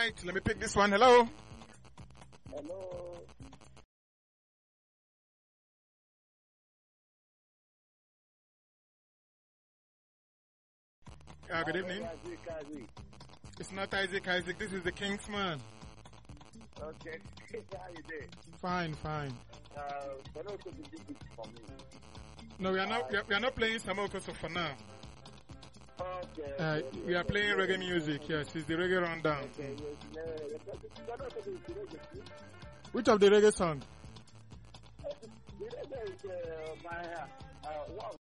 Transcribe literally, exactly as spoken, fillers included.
right, let me pick this one. Hello. Hello. Uh, good evening. It's not Isaac Isaac. This is the Kingsman. Okay. How you doing? Fine, fine. Uh, but also the big it for me. No, we are not. We are, we are not playing Samokoso for now. Okay. Uh, okay, we are okay, playing okay, reggae music. Yes, it's the reggae rundown. Okay. Yes, uh, but also the reggae. Which of the reggae song? The reggae is uh, my uh, uh, wow.